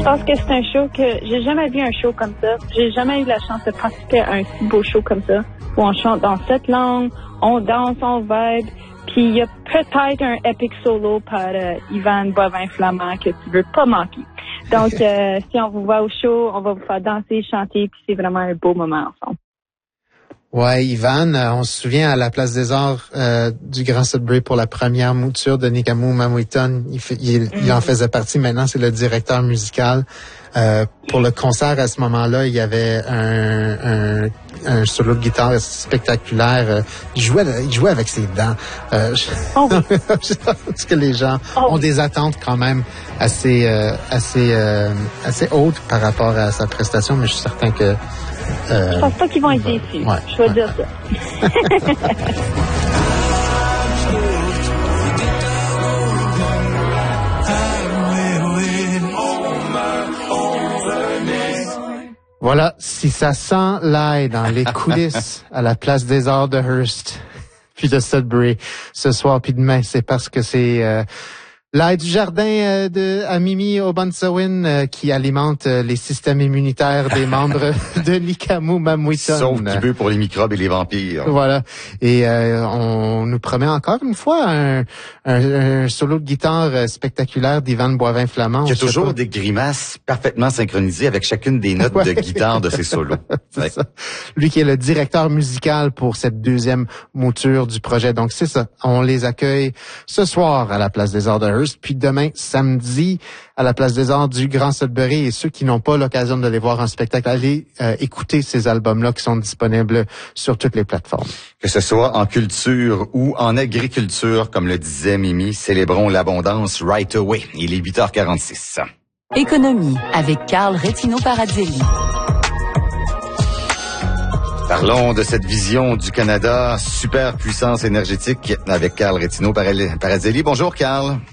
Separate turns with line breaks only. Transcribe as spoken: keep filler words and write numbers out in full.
Je pense que c'est un show que j'ai jamais vu un show comme ça. J'ai jamais eu la chance de participer à un si beau show comme ça, où on chante dans sept langues, on danse, on vibe, puis il y a peut-être un epic solo par euh, Yvan Boivin-Flamand que tu veux pas manquer. Donc, euh, si on vous voit au show, on va vous faire danser, chanter, puis c'est vraiment un beau moment ensemble.
Ouais, Yvan, euh, on se souvient à la Place des Arts euh, du Grand Sudbury pour la première mouture de Nikamu Mamuiton. Il, fait, il, mm. il en faisait partie. Maintenant, c'est le directeur musical. Euh, pour le concert, à ce moment-là, il y avait un, un, un solo de guitare spectaculaire. Euh, il jouait, il jouait avec ses dents. Euh, je, oh oui. je pense que les gens oh ont oui. des attentes quand même assez, euh, assez, euh, assez hautes par rapport à sa prestation, mais je suis certain que Euh,
je pense pas qu'ils vont être déçus.
Ouais,
je vais
ouais.
dire ça.
Voilà, si ça sent l'ail dans les coulisses à la Place des Arts de Hearst, puis de Sudbury, ce soir puis demain, c'est parce que c'est euh, l'ail du jardin euh, de à Mimi Obansawin euh, qui alimente euh, les systèmes immunitaires des membres de Nikamu Mamuiton.
Sauf qui veut pour les microbes et les vampires.
Voilà. Et euh, on nous promet encore une fois un, un, un solo de guitare spectaculaire d'Yvan Boivin-Flamand.
Il y a toujours pas. des grimaces parfaitement synchronisées avec chacune des notes ouais. de guitare de ses solos.
c'est ça. Lui qui est le directeur musical pour cette deuxième mouture du projet. Donc c'est ça. On les accueille ce soir à la Place des Arts de Hearst. Puis demain, samedi, à la Place des Arts du Grand Sudbury. Et ceux qui n'ont pas l'occasion de les voir en spectacle, allez euh, écouter ces albums-là qui sont disponibles sur toutes les plateformes.
Que ce soit en culture ou en agriculture, comme le disait Mimi, célébrons l'abondance right away. Il est huit heures quarante-six.
Économie avec Carl Retino-Paradzelli.
Parlons de cette vision du Canada, superpuissance énergétique, avec Carl Retino-Paradzelli. Bonjour, Carl.